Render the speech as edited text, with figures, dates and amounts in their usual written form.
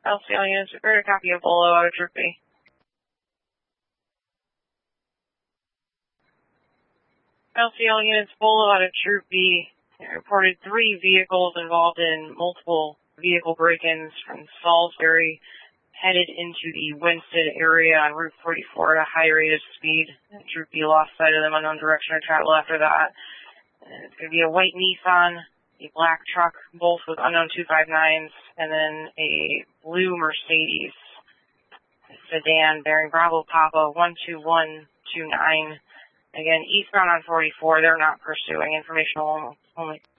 LCL units, repair a copy of Bolo out of Troop B. LCL units, Bolo out of Troop B. Reported 3 vehicles involved in multiple vehicle break-ins from Salisbury headed into the Winston area on Route 44 at a high rate of speed. Troop B lost sight of them, unknown direction of travel after that. It's going to be a white Nissan, a black truck, both with unknown 259s, and then a blue Mercedes sedan bearing Bravo Papa 12129. Again, eastbound on 44, they're not pursuing. Informational only.